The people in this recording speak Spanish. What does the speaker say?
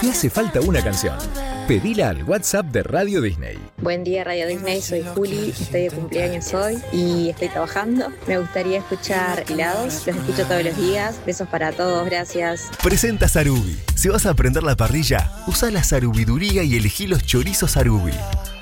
te hace falta una canción. Pedila al WhatsApp de Radio Disney. Buen día, Radio Disney, soy Juli, estoy de cumpleaños hoy y estoy trabajando. Me gustaría escuchar Helados, los escucho todos los días. Besos para todos, gracias. Presenta Sarubi. Si vas a prender la parrilla, usa la sarubiduría y elegí los chorizos Sarubi.